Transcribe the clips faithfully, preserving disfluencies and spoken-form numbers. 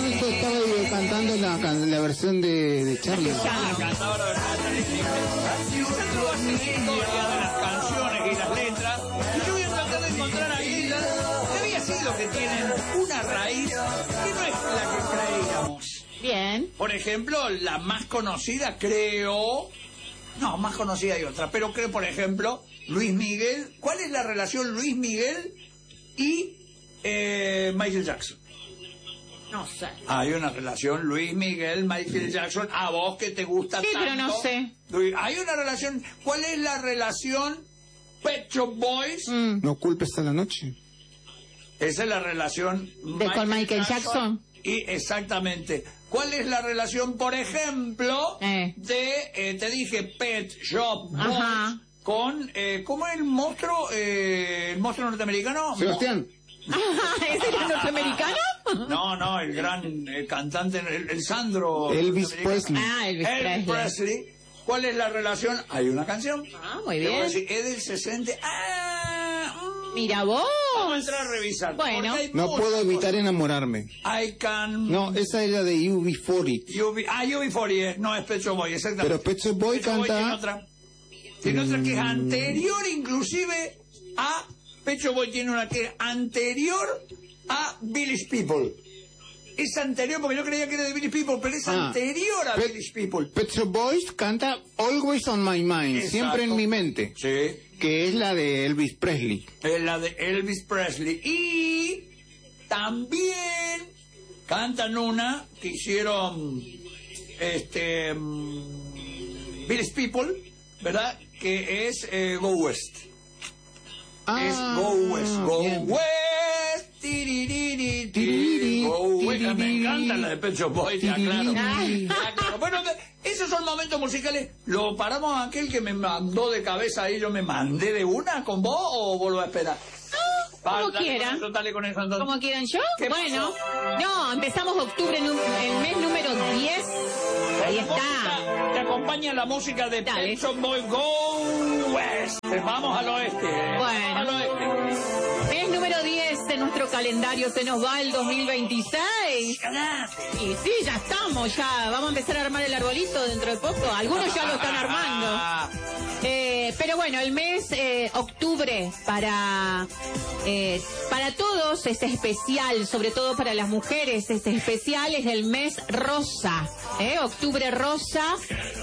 Nico estaba eh, cantando la, can- la versión de, de Charlie. Ya cantaba la verdad, Nico hace la historia de las canciones y las letras, y yo voy a tratar de encontrar aquellas que había sido que tienen una raíz que no es la que creíamos. Bien. Por ejemplo, la más conocida, creo... No, más conocida hay otra, pero creo, por ejemplo, Luis Miguel. ¿Cuál es la relación Luis Miguel y eh, Michael Jackson? No sé. Hay una relación Luis Miguel, Michael Jackson, a vos que te gusta Sí, tanto. pero no sé. Luis, hay una relación... ¿Cuál es la relación Pet Shop Boys? Mm. No culpes a la noche. Esa es la relación... ¿De con Michael Jackson? Y exactamente. ¿Cuál es la relación, por ejemplo, Eh. de, eh, te dije, Pet Shop Boys Ajá. con, eh, ¿cómo es el monstruo? Eh, ¿El monstruo norteamericano? Sebastián. ¿Ese era norteamericano? No, no, el gran eh, cantante, el, el Sandro. Elvis norteamericano. Presley. Ah, Elvis Elvis Presley. Presley. ¿Cuál es la relación? Hay una canción. Ah, muy Te voy a bien. decir, es del sesenta. Ah, mm. Mira vos. Vamos a entrar a revisar. Bueno. porque hay No muchas puedo evitar cosas. enamorarme. I can... No, esa era de U B cuarenta. U B, ah, U B cuarenta, no es Pet Shop Boy, exactamente. Pero Pet Shop Boy Pet Shop Boy canta- tiene otra. Tiene otra que es Mm. anterior inclusive a... Pet Shop Boy tiene una que es anterior a Village People. Es anterior, porque yo creía que era de Village People, pero es Ah. anterior a Pet- Village People. Pet Shop Boys canta Always on My Mind, Exacto. siempre en mi mente, Sí. que es la de Elvis Presley. Es la de Elvis Presley. Y también cantan una que hicieron este um, Village People, ¿verdad? Que es eh, Go West. Es Go West, Go bien. West. Tiririri, Tiririri, Go West. Me tiririri. encanta la de Pet Shop Boys, ya claro. Tiririri. Ya, claro. Bueno, que esos son momentos musicales. ¿Lo paramos a aquel que me mandó de cabeza ahí? ¿Yo me mandé de una con vos o vuelvo a esperar? Como Va, dale quieran. con eso, dale con eso, entonces. ¿Cómo quieran yo? ¿Qué Bueno. pasó? No, empezamos octubre, en el mes número diez. Ahí está. Música, te acompaña la música de Dale. Pet Shop Boys, Go West. Vamos al oeste. Bueno. Al oeste. Mes número diez de nuestro calendario, se nos va el dos mil veintiséis. Y sí, ya estamos, ya vamos a empezar a armar el arbolito dentro de poco. Algunos ya lo están armando. Eh, pero bueno, el mes eh, octubre para eh, para todos es especial, sobre todo para las mujeres es especial, es el mes rosa, ¿eh? Octubre rosa.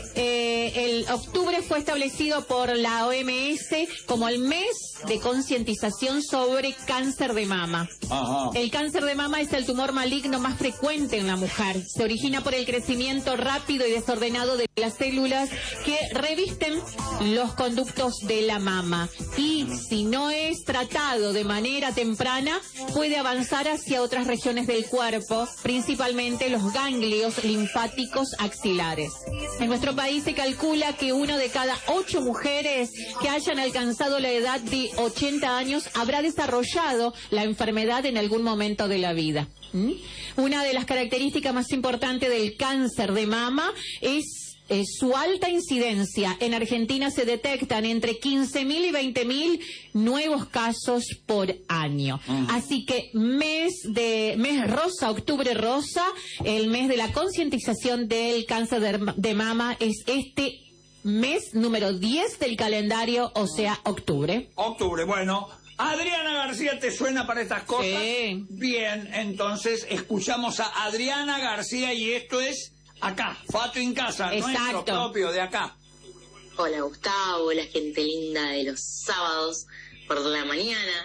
Eh, el octubre fue establecido por la O M S como el mes de concientización sobre cáncer de mama. Ajá. El cáncer de mama es el tumor maligno más frecuente en la mujer. Se origina por el crecimiento rápido y desordenado de las células que revisten los conductos de la mama. Y si no es tratado de manera temprana, puede avanzar hacia otras regiones del cuerpo, principalmente los ganglios linfáticos axilares. En nuestro país se calcula que una de cada ocho mujeres que hayan alcanzado la edad de ochenta años habrá desarrollado la enfermedad en algún momento de la vida. ¿Mm? Una de las características más importantes del cáncer de mama es eh, su alta incidencia. En Argentina se detectan entre quince mil y veinte mil nuevos casos por año. Uh-huh. Así que mes de mes rosa, octubre rosa, el mes de la concientización del cáncer de, de mama es este mes número diez del calendario, o sea, octubre. Octubre, bueno. Adriana García, ¿te suena para estas cosas? Sí. Bien, entonces escuchamos a Adriana García y esto es acá, Fato en Casa, Exacto. nuestro propio de acá. Hola Gustavo, la gente linda de los sábados por la mañana.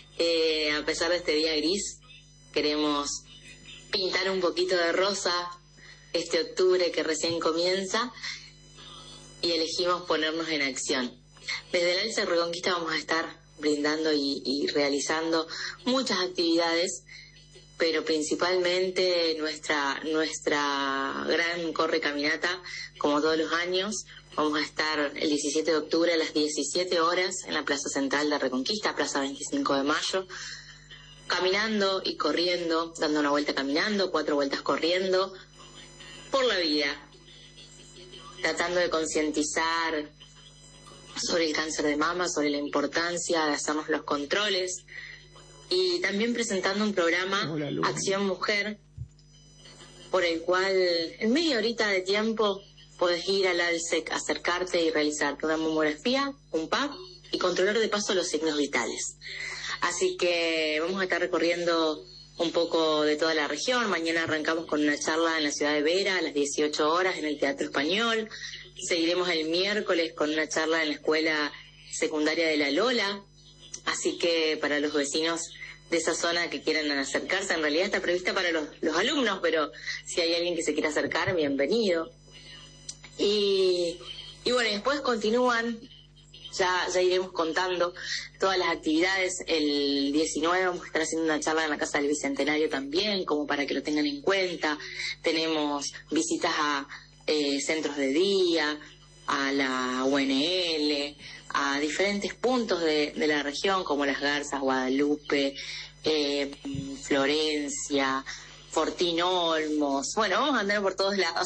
Eh, a pesar de este día gris, queremos pintar un poquito de rosa este octubre que recién comienza y elegimos ponernos en acción. Desde el Alce Reconquista vamos a estar brindando y, y realizando muchas actividades, pero principalmente nuestra nuestra gran corre caminata, como todos los años. Vamos a estar el diecisiete de octubre a las diecisiete horas en la Plaza Central de Reconquista, Plaza veinticinco de mayo, caminando y corriendo, dando una vuelta caminando, cuatro vueltas corriendo, por la vida, tratando de concientizar sobre el cáncer de mama, sobre la importancia de hacernos los controles, y también presentando un programa Hola, Luna. Acción Mujer, por el cual en media horita de tiempo podés ir al ALSEC, acercarte y realizarte una mamografía, un P A P y controlar de paso los signos vitales. Así que vamos a estar recorriendo un poco de toda la región. Mañana arrancamos con una charla en la ciudad de Vera a las dieciocho horas en el Teatro Español. Seguiremos el miércoles con una charla en la Escuela Secundaria de La Lola. Así que para los vecinos de esa zona que quieran acercarse, en realidad está prevista para los, los alumnos, pero si hay alguien que se quiera acercar, bienvenido. Y, y bueno, después continúan. Ya, ya iremos contando todas las actividades. El diecinueve vamos a estar haciendo una charla en la Casa del Bicentenario también, como para que lo tengan en cuenta. Tenemos visitas a eh, centros de día, a la U N L, a diferentes puntos de, de la región, como Las Garzas, Guadalupe, eh, Florencia, Fortín Olmos. Bueno, vamos a andar por todos lados.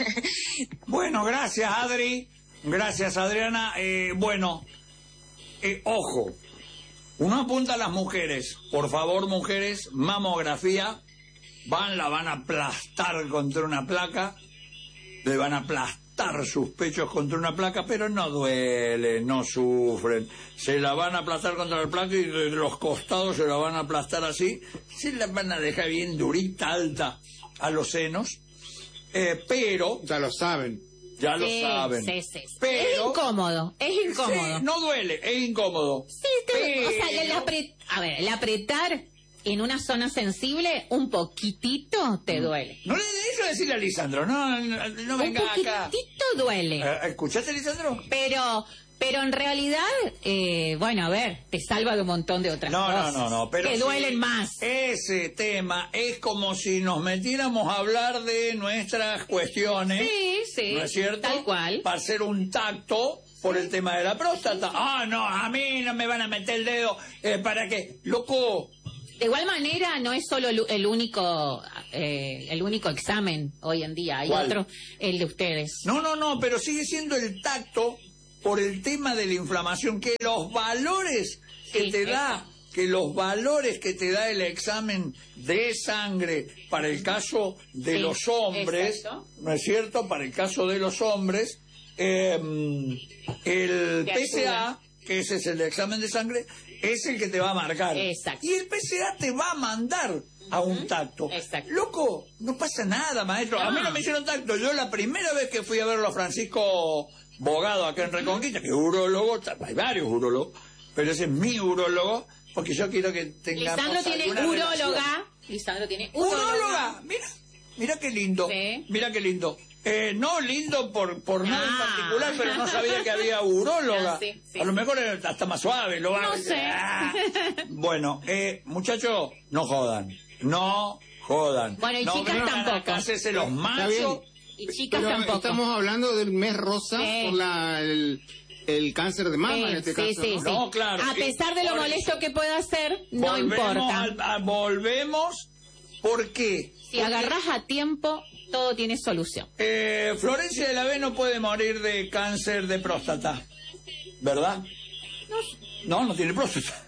Bueno, gracias, Adri. Gracias, Adriana. Eh, bueno, eh, ojo, uno apunta a las mujeres. Por favor, mujeres, mamografía. Van, la van a aplastar contra una placa. Le van a aplastar sus pechos contra una placa, pero no duele, no sufren. Se la van a aplastar contra la placa y de los costados se la van a aplastar así. Se la van a dejar bien durita, alta a los senos. Eh, pero... Ya lo saben. Ya lo sí, saben. Sí, sí, sí. Pero, es incómodo, es incómodo. Sí, no duele, es incómodo. Sí, te, pero... o sea, el, apre- a ver, el apretar en una zona sensible un poquitito te duele. No le eso decirle a Lisandro, no, no, no venga un acá. poquitito duele. Eh, ¿Escuchaste, Lisandro? Pero... Pero en realidad, eh, bueno, a ver, te salva de un montón de otras no, cosas. No, no, no, pero que sí, duelen más. Ese tema es como si nos metiéramos a hablar de nuestras cuestiones. Sí, sí. ¿No es cierto? Tal cual. Para hacer un tacto por el tema de la próstata. Ah, no, a mí no me van a meter el dedo. Eh, ¿Para qué? Loco. De igual manera, no es solo el, el único eh, el único examen hoy en día. Hay ¿Cuál? otro, el de ustedes. No, no, no, pero sigue siendo el tacto por el tema de la inflamación, que los valores que Sí, te da, eso. que los valores que te da el examen de sangre para el caso de Sí, los hombres, exacto. ¿no es cierto? Para el caso de los hombres, eh, el Te P C A, ayuda. que ese es el examen de sangre, es el que te va a marcar. Exacto. Y el P C A te va a mandar a un tacto. Exacto. Loco, no pasa nada, maestro. A mí No. no me hicieron tacto. Yo la primera vez que fui a verlo a Francisco Bogado acá en Reconquista, que es urólogo, hay varios urólogos, pero ese es mi urólogo, porque yo quiero que tengamos Lisandro tiene alguna uróloga. relación. Lisandro tiene uróloga. ¡Uróloga! Mira, mira qué lindo. Sí. Mira qué lindo. Eh, no lindo por, por nada en Ah. particular, pero no sabía que había uróloga. Ah, sí, sí. A lo mejor era hasta más suave. Lo va No sé. Ah. Bueno, eh, muchachos, no jodan. No jodan. Bueno, y no chicas vengan tampoco. acá a hacerse los Está machos. bien. Y chicas Pero tampoco. estamos hablando del mes rosa Sí. por la, el, el cáncer de mama Sí, en este sí, caso. sí, ¿no? sí. No, claro. A pesar de lo Por molesto eso. que pueda ser, no volvemos importa. al- a- volvemos. ¿Por qué? Si agarras a tiempo, todo tiene solución. Eh, Florencia de la B no puede morir de cáncer de próstata, ¿verdad? No, no tiene próstata.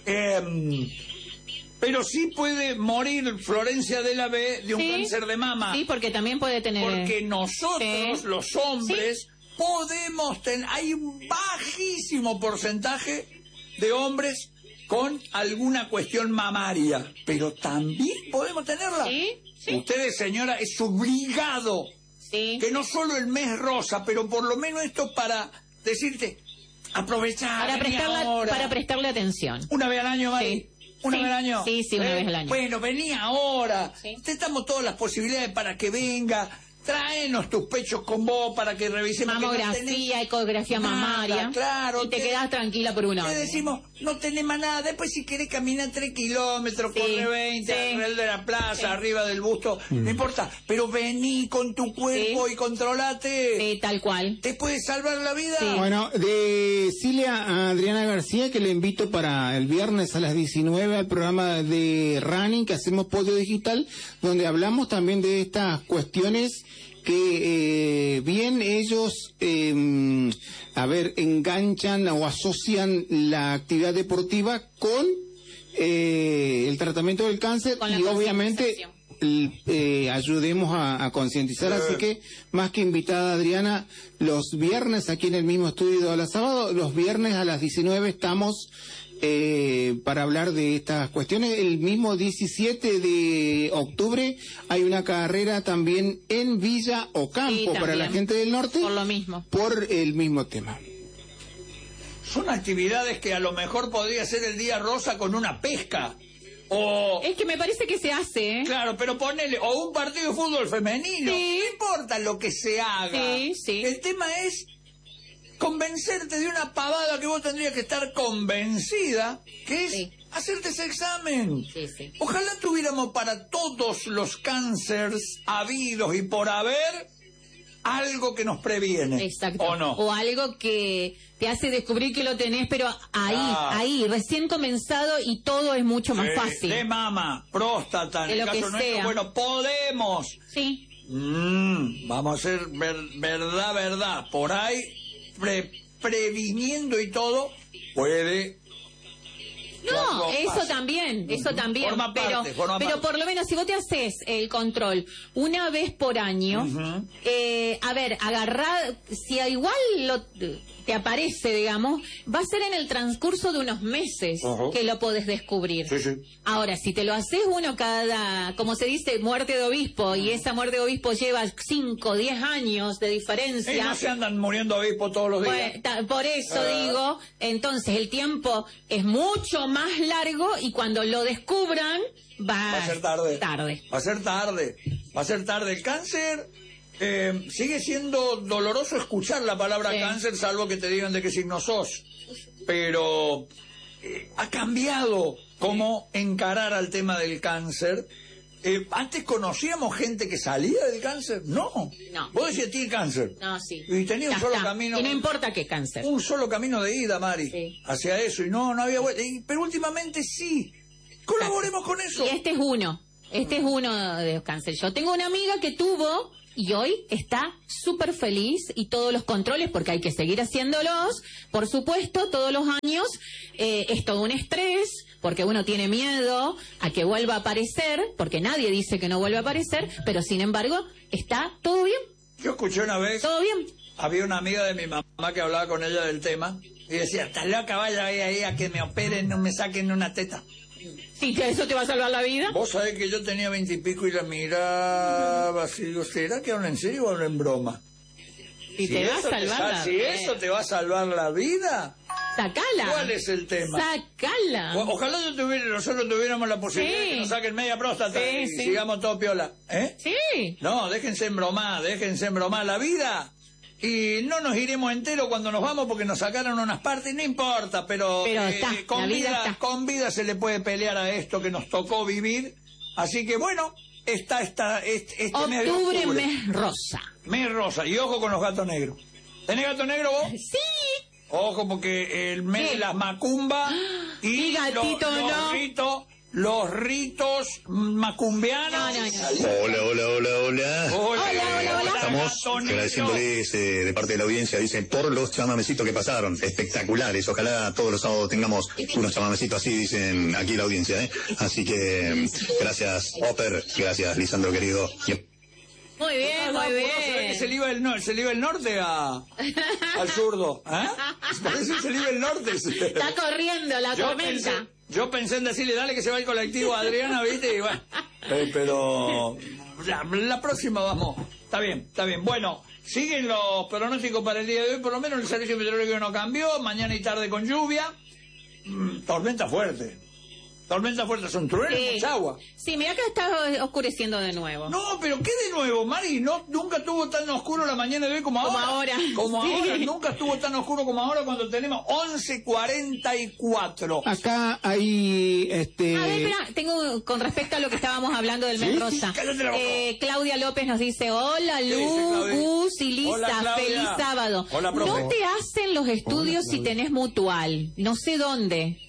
Eh, pero sí puede morir Florencia de la B de un Sí, cáncer de mama. Sí, porque también puede tener... Porque nosotros, Sí. los hombres, podemos tener... Hay un bajísimo porcentaje de hombres con alguna cuestión mamaria, pero también podemos tenerla. Sí, sí. Ustedes, señora, es obligado Sí. que no solo el mes rosa, pero por lo menos esto para decirte, aprovechar Para prestarle, ahora. para prestarle atención. Una vez al año, Mari. Sí. Una Sí. vez al año. Sí, sí, una ¿Eh? vez al año. Bueno, vení ahora. Sí. Te damos todas las posibilidades para que venga. Tráenos tus pechos con vos para que revisemos. que no Mamografía, tenés ecografía nada, mamaria. claro, y te te- quedas tranquila por un Te año. decimos, no tenés más nada. Después, si querés caminar tres kilómetros, Sí, corre veinte, sí. alrededor de la plaza, Sí. arriba del busto, no importa. Pero vení con tu cuerpo Sí. y controlate. Sí, tal cual. Te puede salvar la vida. Sí. Bueno, de Cilia a Adriana García, que le invito para el viernes a las diecinueve al programa de Running que hacemos Podio Digital, donde hablamos también de estas cuestiones que eh, bien ellos, eh, a ver, enganchan o asocian la actividad deportiva con eh, el tratamiento del cáncer Con la y obviamente concientización. eh, ayudemos a, a concientizar. Así que, más que invitada Adriana, los viernes aquí en el mismo estudio de Hola Sábado, los viernes a las diecinueve estamos eh, para hablar de estas cuestiones. El mismo diecisiete de octubre hay una carrera también en Villa Ocampo, sí, para la gente del norte. Por lo mismo. Por el mismo tema. Son actividades que a lo mejor podría ser el Día Rosa con una pesca. O... Es que me parece que se hace, ¿eh? Claro, pero ponele, o un partido de fútbol femenino. Sí. No importa lo que se haga. Sí, sí. El tema es convencerte de una pavada que vos tendrías que estar convencida, que es Sí. hacerte ese examen. Sí, sí. Ojalá tuviéramos para todos los cánceres habidos y por haber algo que nos previene. Exacto. ¿O no? O algo que te hace descubrir que lo tenés, pero ahí, Ah. ahí, recién comenzado y todo es mucho más Eh, fácil. De mama, próstata, en De el lo caso que nuestro, sea. bueno, podemos. Sí. Mm, vamos a hacer ver- verdad, verdad. Por ahí, pre- previniendo y todo, puede... No, Cuando eso pasa. también, eso también, Forma pero, parte, forma pero parte. por lo menos si vos te haces el control una vez por año, Ujú. eh, a ver, agarrar, si igual lo, te aparece, digamos, va a ser en el transcurso de unos meses Ujú. que lo podés descubrir. Sí, sí. Ahora, si te lo haces uno cada, como se dice, muerte de obispo, y esa muerte de obispo lleva cinco, diez años de diferencia. Y no se andan muriendo obispos todos los días. Pues, ta- por eso Ah. digo, entonces el tiempo es mucho más largo y cuando lo descubran va, Va a ser tarde. tarde. Va a ser tarde. Va a ser tarde. El cáncer eh, sigue siendo doloroso escuchar la palabra Sí. cáncer, salvo que te digan de qué signo sos. Pero eh, ha cambiado cómo encarar al tema del cáncer. Eh, antes conocíamos gente que salía del cáncer. No. No. Vos decías, tiene cáncer. No, sí. Y tenía un Ya solo está. camino. Y no importa qué cáncer. Un solo camino de ida, Mari, Sí. hacia eso. Y no, no había vuelta. Y- Pero últimamente sí. Colaboremos con eso. Y este es uno. Este es uno de los cáncer. Yo tengo una amiga que tuvo y hoy está súper feliz y todos los controles, porque hay que seguir haciéndolos, por supuesto, todos los años. Eh, es todo un estrés, porque uno tiene miedo a que vuelva a aparecer, porque nadie dice que no vuelva a aparecer, pero sin embargo, está todo bien, Yo escuché una vez, todo bien. había una amiga de mi mamá que hablaba con ella del tema y decía, estás loca, vaya ahí, ahí a que me operen, no me saquen una teta. Sí, que eso te va a salvar la vida. Vos sabés que yo tenía veintipico y la miraba así, digo, ¿será que hablan en serio o hablan en broma? Si te va a eso te salvar sal- la si vida. eso te va a salvar la vida, Sacala. ¿cuál es el tema? Sacala. O- ojalá yo tuviera- nosotros tuviéramos la posibilidad Sí. de que nos saquen media próstata Sí, y sí. sigamos todo piola. ¿Eh? Sí. No, déjense en broma, déjense en broma la vida. Y no nos iremos enteros cuando nos vamos porque nos sacaron unas partes, no importa, pero, Pero eh, está, con, la vida vida, está. con vida se le puede pelear a esto que nos tocó vivir. Así que bueno, está, está este, este mes de Octubre, octubre. mes rosa. Mes rosa. Y ojo con los gatos negros. ¿Tenés gato negro vos? Sí. Ojo porque el mes ¿Qué? de las macumbas y Mi gatito los, los no. ritos, los ritos macumbianos. No, no, no. Hola, hola, hola, hola. Hola, Hola, hola, hola. Estamos gato negro. agradeciéndoles eh, de parte de la audiencia, dicen, por los chamamecitos que pasaron, espectaculares. Ojalá todos los sábados tengamos unos chamamecitos así, dicen aquí la audiencia, ¿eh? Así que mm, gracias, Oper, gracias, Lisandro querido. Y- Muy bien, Ah, no, muy ¿vos no sabés que se le bien. iba el, no- se le iba el norte a, al zurdo? ¿Eh? Parece que se le iba el norte. Está corriendo la Yo pensé, tormenta. yo pensé en decirle, dale que se va el colectivo a Adriana, ¿viste? Y bueno, eh, pero la, la próxima vamos. Está bien, está bien. Bueno, siguen los pronósticos para el día de hoy. Por lo menos el servicio meteorológico no cambió. Mañana y tarde con lluvia. Mm, tormenta fuerte. Tormenta fuerte. Son truenos, Sí. mucha agua. Sí, mira que está oscureciendo de nuevo. No, pero ¿qué de nuevo, Mari? No, nunca estuvo tan oscuro la mañana de hoy como ahora. Como ahora. Como Sí. ahora, nunca estuvo tan oscuro como ahora cuando tenemos once cuarenta y cuatro. Acá hay este A ver, espera, tengo con respecto a lo que estábamos hablando del mes ¿Sí? rosa. Cállate la boca. Eh, Claudia López nos dice, hola dice, Lu, Claudia? Gus y Lisa, Hola, Claudia. feliz sábado. Hola, profe. No te hacen los estudios si tenés mutual, no sé dónde.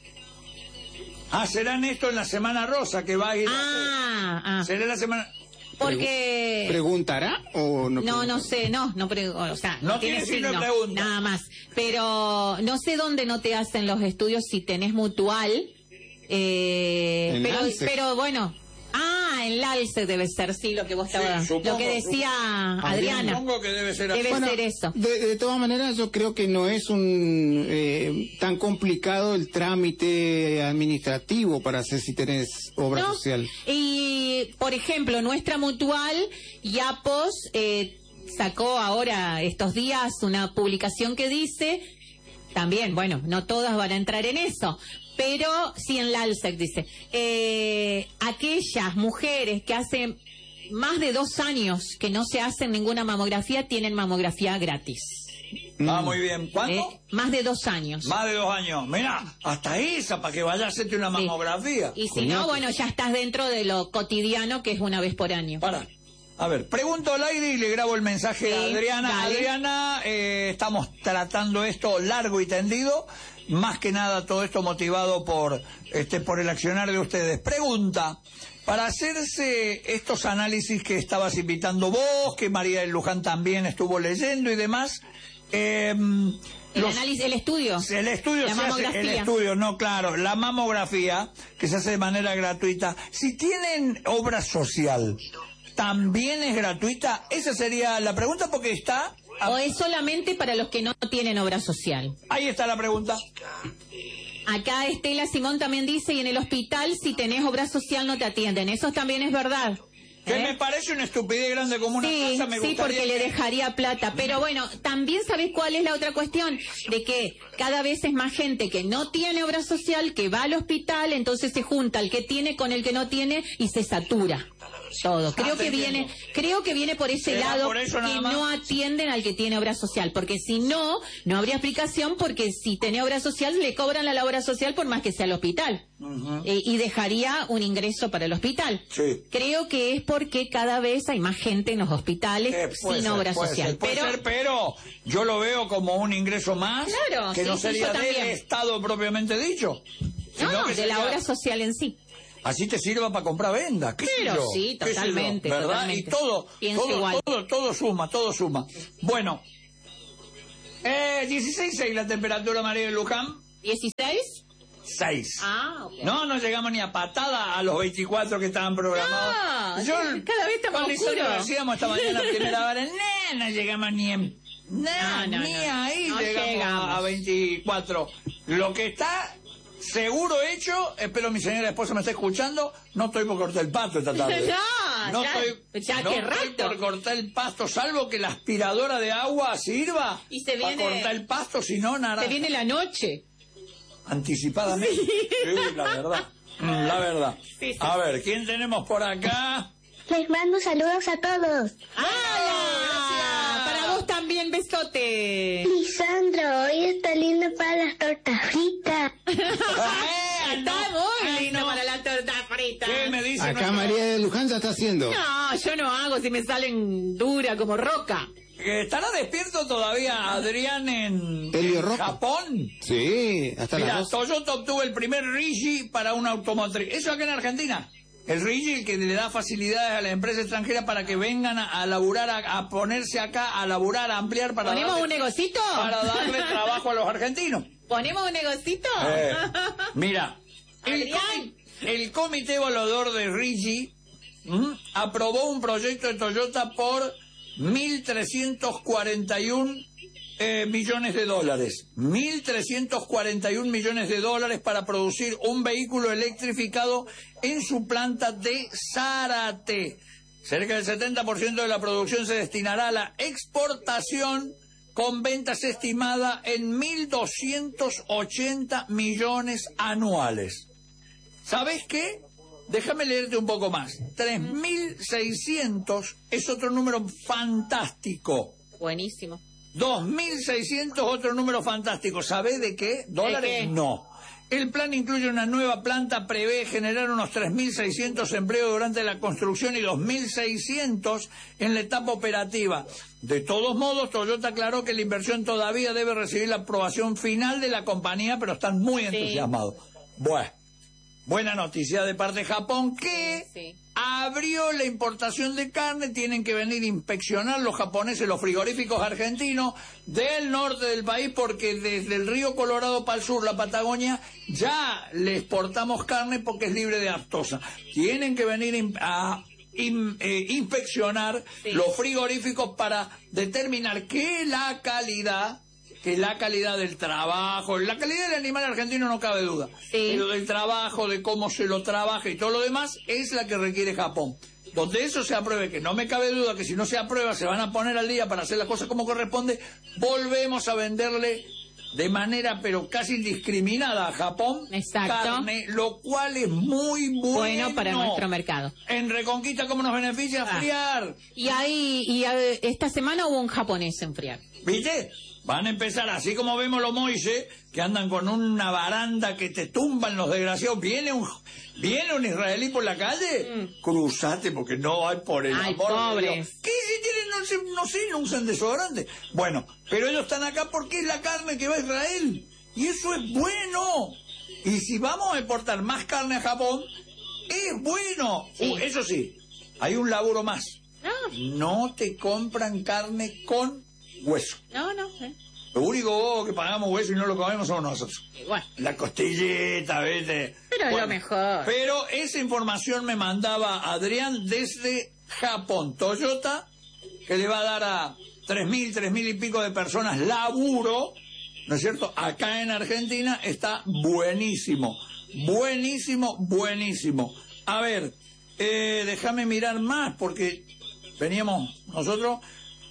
Ah, serán esto en la Semana Rosa que va a ir. a Ah, ah, hacer. Será la Semana... porque... ¿preguntará o no? No, pregunta? no sé, no, no, pre- o sea, No tiene signo de pregunta. nada más. Pero no sé dónde no te hacen los estudios si tenés mutual. Eh, En pero, ANSES. pero bueno, ah, Ah, en Lalce debe ser, sí, lo que vos estabas, Sí, supongo, lo que decía Adriana. Supongo que debe ser así. Debe Bueno, ser eso. De, de todas maneras, yo creo que no es un eh, tan complicado el trámite administrativo para hacer si tenés obra ¿No? social. Y, por ejemplo, nuestra mutual, Yapos, eh, sacó ahora estos días una publicación que dice, también, bueno, no todas van a entrar en eso, pero sí en la ALSEC dice, eh, aquellas mujeres que hacen más de dos años que no se hacen ninguna mamografía tienen mamografía gratis. Ah, muy bien. ¿Cuánto? Eh, más de dos años. Más de dos años. Mira, hasta esa, para que vayas a hacerte una Sí. mamografía. Y si no, bueno, ya estás dentro de lo cotidiano que es una vez por año. Para. A ver, pregunto al aire y le grabo el mensaje a Sí, Adriana. dale. Adriana, eh, estamos tratando esto largo y tendido. Más que nada todo esto motivado por, este, por el accionar de ustedes. Pregunta. Para hacerse estos análisis que estabas invitando vos, que María del Luján también estuvo leyendo y demás, eh, El los- análisis, el estudio. el estudio La se hace, mamografía. el estudio, no, claro, la mamografía, que se hace de manera gratuita. Si tienen obra social, ¿también es gratuita? Esa sería la pregunta, porque está... ¿O es solamente para los que no tienen obra social? Ahí está la pregunta. Acá Estela Simón también dice, y en el hospital si tenés obra social no te atienden. Eso también es verdad. Que ¿Eh? me parece una estupidez grande como una Sí, cosa. Me sí, gustaría porque le que- dejaría plata. Pero bueno, también sabes cuál es la otra cuestión, de que cada vez es más gente que no tiene obra social, que va al hospital, entonces se junta el que tiene con el que no tiene y se satura todo. Creo te que viene, entiendo. creo que viene por ese ¿Será lado por eso nada que más? no atienden al que tiene obra social, porque si no, no habría explicación, porque si tiene obra social le cobran la obra social por más que sea al hospital. Ujú. Eh, y dejaría un ingreso para el hospital. Sí. Creo que es porque cada vez hay más gente en los hospitales Eh, puede sin ser, obra puede social. ser, puede pero ser, pero yo lo veo como un ingreso más, Claro, que sí, no sí, sería yo del también. Estado propiamente dicho, sino no, que de la sería- obra social en sí. así te sirva para comprar vendas, qué sé Pero yo, sí, qué sé yo, totalmente, ¿verdad? totalmente. Y todo, Pienso todo, igual. todo, todo suma, todo suma. Bueno, eh, dieciséis seis la temperatura, María de Luján, ¿dieciséis? seis. Ah, ok. No, no llegamos ni a patada a los veinticuatro que estaban programados. No, Yo, cada vez está más con Lisandro oscuro. decíamos esta mañana a primera hora, no, no llegamos ni en... No, No, no, ni no. ahí No llegamos, llegamos. a veinticuatro. Lo que está seguro hecho, espero mi señora esposa me esté escuchando, no estoy por cortar el pasto esta tarde. No, ya- estoy, ya no qué estoy rato. por cortar el pasto, salvo que la aspiradora de agua sirva Y se para viene- cortar el pasto, si no, naranja. Se viene la noche. Anticipadamente. Sí, la verdad. Mm, La verdad. Sí, sí. A ver, ¿quién tenemos por acá? Les mando saludos a todos. ¡Hala! Para vos también, besote. Lisandro, hoy está lindo para las tortas fritas. Ah, Está no. muy Ah, lindo no. para la torta frita. ¿Qué me dice? Acá nuestra- María de Luján ya está haciendo. No, yo no hago si me salen dura como roca. Eh, ¿Estará despierto todavía Adrián en, Helio en Rojo. Japón? Sí, hasta Mira, las dos. Toyota obtuvo el primer RIGI para una automotriz. Eso acá en Argentina. El RIGI, el que le da facilidades a las empresas extranjeras para que vengan a, a laburar, a, a ponerse acá, a laburar, a ampliar para ¿Ponemos darle, un negocito? para darle trabajo a los argentinos. ¿Ponemos un negocito? Eh, mira, el, Adrián. comi- el comité evaluador de RIGI ¿m? aprobó un proyecto de Toyota por mil trescientos cuarenta y uno eh, millones de dólares. mil trescientos cuarenta y uno millones de dólares para producir un vehículo electrificado en su planta de Zárate. Cerca del setenta por ciento de la producción se destinará a la exportación, con ventas estimadas en mil doscientos ochenta millones anuales. ¿Sabes qué? Déjame leerte un poco más. tres mil seiscientos es otro número fantástico. Buenísimo. dos mil seiscientos otro número fantástico. ¿Sabés de qué? ¿Dólares? qué? No. El plan incluye una nueva planta, prevé generar unos tres mil seiscientos empleos durante la construcción y dos mil seiscientos en la etapa operativa. De todos modos, Toyota aclaró que la inversión todavía debe recibir la aprobación final de la compañía, pero están muy Sí. entusiasmados. Bueno, buena noticia de parte de Japón, que Sí. abrió la importación de carne, tienen que venir a inspeccionar los japoneses, los frigoríficos argentinos del norte del país, porque desde el río Colorado para el sur, la Patagonia, ya le exportamos carne porque es libre de aftosa. Tienen que venir a in, eh, inspeccionar sí. los frigoríficos para determinar que la calidad... que la calidad del trabajo, la calidad del animal argentino no cabe duda, sí. pero del trabajo, de cómo se lo trabaja y todo lo demás, es la que requiere Japón. Donde eso se apruebe, que no me cabe duda que si no se aprueba se van a poner al día para hacer las cosas como corresponde, volvemos a venderle de manera pero casi indiscriminada a Japón Exacto. carne, lo cual es muy bueno, bueno para nuestro mercado. En Reconquista, ¿cómo nos beneficia? Ah. Friar. Y ahí, y eh, esta semana hubo un japonés en friar. ¿Viste? Van a empezar, así como vemos los moises, que andan con una baranda que te tumban los desgraciados. ¿Viene un viene un israelí por la calle? Mm. Cruzate, porque no hay por el Ay, amor pobres. de Dios. ¿Qué si tienen? No sé, no sé, no usan desodorante. Bueno, pero ellos están acá porque es la carne que va a Israel. Y eso es bueno. Y si vamos a exportar más carne a Japón, es bueno. Sí. Uh, eso sí, hay un laburo más. Ah. No te compran carne con hueso. No, no sé. Lo único que pagamos hueso y no lo comemos somos nosotros. Igual. La costillita, ¿viste? Pero bueno, es lo mejor. Pero esa información me mandaba Adrián desde Japón. Toyota, que le va a dar a tres mil, tres mil y pico de personas laburo, ¿no es cierto? Acá en Argentina está buenísimo. Buenísimo, buenísimo. A ver, eh, déjame mirar más, porque veníamos nosotros...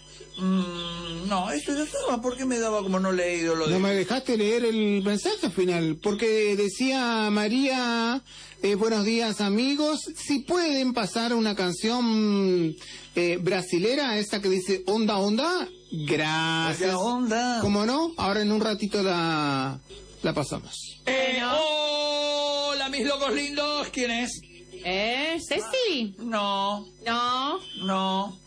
Mm, no, esto ya estaba. ¿Por qué me daba como no leído lo de...? No me dejaste leer el mensaje final, porque decía María, eh, buenos días amigos, si pueden pasar una canción eh, brasilera, esta que dice Onda Onda, gracias. Onda. ¿Cómo no? Ahora en un ratito la, la pasamos. Eh, hola mis locos lindos, ¿quién es? ¿Eh? ¿Ceci? No. No. No.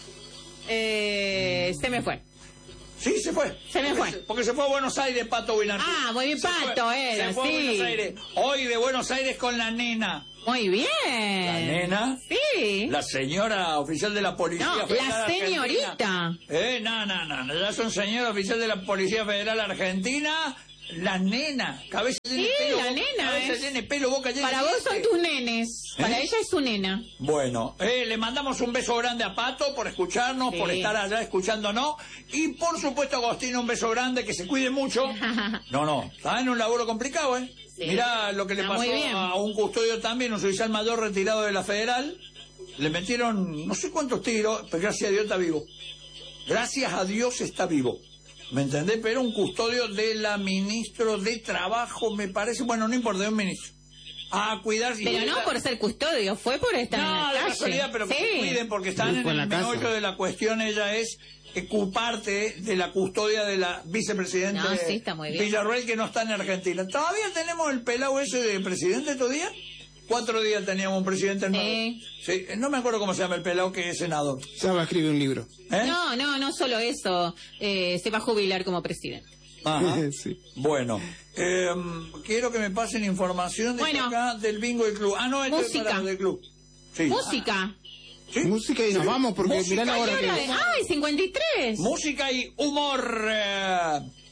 Eh, se me fue. Sí, se fue. Se me porque fue. Se, porque se fue a Buenos Aires, Pato Winardi. Ah, muy bien, Pato, era, Se fue sí. a Buenos Aires. Hoy de Buenos Aires con la nena. Muy bien. La nena. Sí. La señora oficial de la Policía no, Federal la señorita. Argentina. Eh, no, no, no. Ya son señora oficial de la Policía Federal Argentina. La nena. Cabeza sí, tiene pelo. la boca, nena. Cabeza ¿eh? tiene pelo, boca llena. Para vos son tus nenes. ¿Eh? Para ella es su nena. Bueno, eh, le mandamos un beso grande a Pato por escucharnos, sí. por estar allá escuchándonos. Y por supuesto a Agostina un beso grande, que se cuide mucho. No, no, está en un laburo complicado, ¿eh? Sí. Mirá lo que le está pasó a un custodio también, un oficial mayor retirado de la Federal. Le metieron no sé cuántos tiros, pero gracias a Dios está vivo. Gracias a Dios está vivo. ¿Me entendés? Pero un custodio de la ministro de Trabajo, me parece, bueno, no importa, de un ministro. A cuidarse. Pero no por ser custodio, fue por estar no, en la de calle. casualidad, pero que sí. se cuiden porque están en, en el meollo de la cuestión. Ella es eh, parte de la custodia de la vicepresidenta no, sí, está muy bien. Villarroel, que no está en Argentina. ¿Todavía tenemos el pelado ese de presidente estos días? Cuatro días teníamos un presidente nuevo. Sí. Sí, no me acuerdo cómo se llama el pelado que es senador. Se va a escribir un libro. ¿Eh? No, no, no solo eso. Eh, se va a jubilar como presidente. Ajá. Sí. Bueno, eh, quiero que me pasen información de bueno. acá del bingo del club. Ah, no, este música. es del club. Sí. Música. ¿Sí? Música y nos sí. vamos porque mirá la hora que... ¡Ay, cincuenta y tres! Música y humor. Eh,